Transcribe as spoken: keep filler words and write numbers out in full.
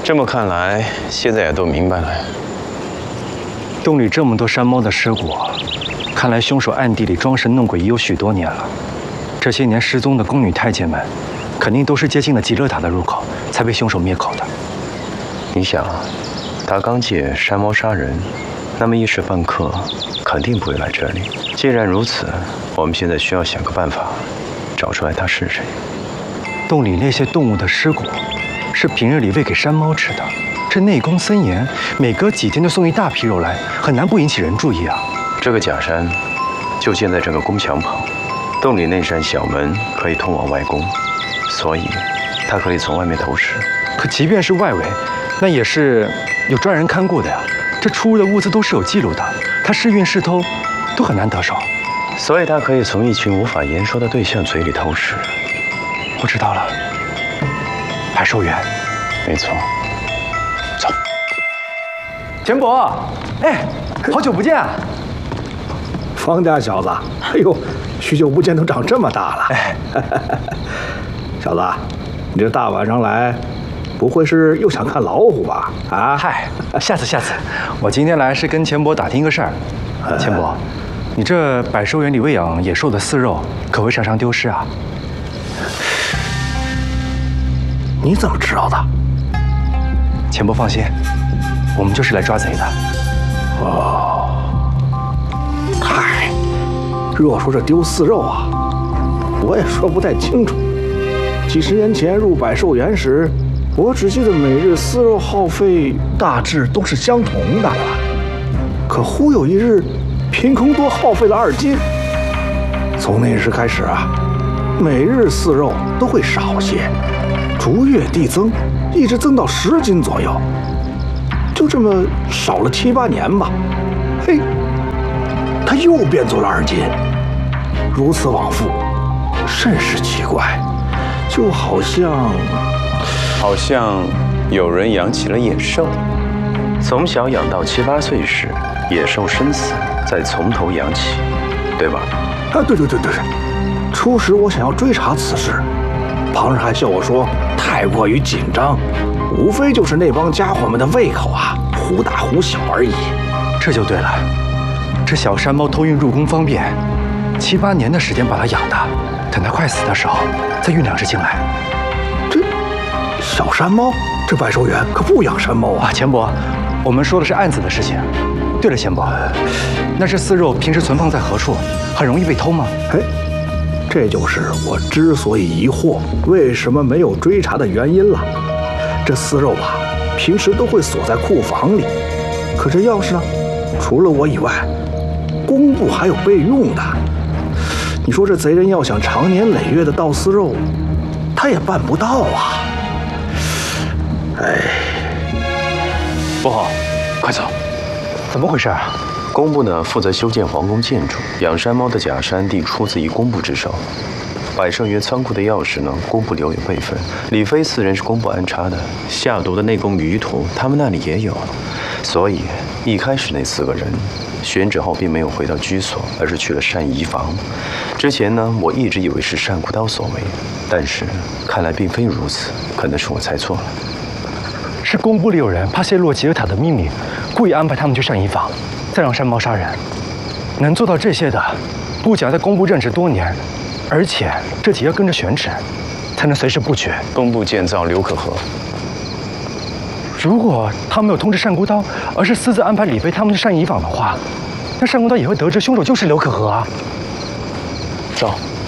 这么看来，现在也都明白了。 洞里这么多山猫的尸骨，看来凶手暗地里装神弄鬼已有许多年了。这些年失踪的宫女太监们，肯定都是接近了极乐塔的入口，才被凶手灭口的。 你想，他刚借山猫杀人，那么一时半刻肯定不会来这里。既然如此，我们现在需要想个办法，找出来他是谁。 洞里那些动物的尸骨，是平日里喂给山猫吃的。这内宫森严，每隔几天就送一大批肉来，很难不引起人注意啊。 这个假山就建在这个宫墙旁，洞里那扇小门可以通往外宫，所以他可以从外面投食。 可即便是外围，那也是有专人看顾的呀。这出入的物资都是有记录的，他是运是偷，都很难得手。 所以他可以从一群无法言说的对象嘴里偷食。 我知道了，百寿园。 没错。走。 钱伯，哎，好久不见啊！ 方家小子，哎呦，许久不见，都长这么大了。哎，小子，你这大晚上来，不会是又想看老虎吧？啊？ 嗨，下次下次，我今天来是跟钱伯打听个事儿。钱伯，你这百寿园里喂养野兽的饲肉，可会常常丢失啊？ 你怎么知道的？ 钱伯放心，我们就是来抓贼的。 哦，嗨，若说这丢饲肉啊，我也说不太清楚。几十年前入百寿园时，我只记得每日饲肉耗费大致都是相同的，可忽有一日，凭空多耗费了二斤。从那时开始啊，每日饲肉都会少些，逐月递增，一直增到十斤左右。就这么少了七八年吧，嘿，他又变做了二斤，如此往复，甚是奇怪，就好像， 好像有人养起了野兽，从小养到七八岁时，野兽生死再从头养起，对吧？ 啊，对对对对，初时我想要追查此事，旁人还笑我说太过于紧张。无非就是那帮家伙们的胃口啊，忽大忽小而已。 这就对了，这小山猫偷运入宫方便，七八年的时间把它养大，等它快死的时候再运两只进来。 这小山猫，这百寿园可不养山猫啊！ 啊，钱伯，我们说的是案子的事情。对了，钱伯，那这饲肉平时存放在何处？很容易被偷吗？ 哎，这就是我之所以疑惑为什么没有追查的原因了。这饲肉啊，平时都会锁在库房里，可这钥匙呢，除了我以外，工部还有备用的。你说这贼人要想长年累月的盗饲肉，他也办不到啊！哎， 不好，快走！怎么回事啊？ 工部呢负责修建皇宫建筑，养山猫的假山地出自于工部之手。百寿园仓库的钥匙呢，工部留有备份。李飞四人是工部安插的，下毒的内宫余图，他们那里也有。所以一开始那四个人选址后并没有回到居所，而是去了善宜房。之前呢，我一直以为是单古刀所为，但是看来并非如此，可能是我猜错了。 是工部里有人怕泄露吉尔塔的秘密，故意安排他们去善宜坊，再让山猫杀人。能做到这些的，不仅要在工部任职多年，而且这几个跟着选址，才能随时布局。 工部建造刘可河。 如果他没有通知单孤刀，而是私自安排李飞他们去善宜坊的话，那单孤刀也会得知凶手就是刘可河啊。 走。